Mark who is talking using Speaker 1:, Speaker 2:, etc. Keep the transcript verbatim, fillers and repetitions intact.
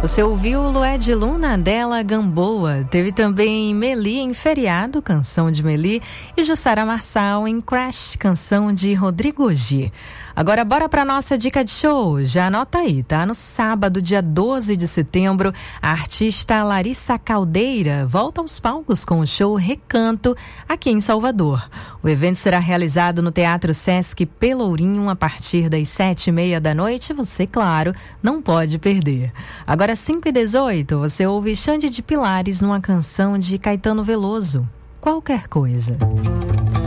Speaker 1: Você ouviu Lué de Luna, dela Gamboa. Teve também Meli em Feriado, canção de Meli. E Jussara Marçal em Crash, canção de Rodrigo Ogi. Agora bora pra nossa dica de show. Já anota aí, tá? No sábado, dia doze de setembro, a artista Larissa Caldeira volta aos palcos com o show Recanto, aqui em Salvador. O evento será realizado no Teatro Sesc Pelourinho a partir das sete e meia da noite. Você, claro, não pode perder. Agora, cinco e dezoito, você ouve Xande de Pilares numa canção de Caetano Veloso, Qualquer Coisa.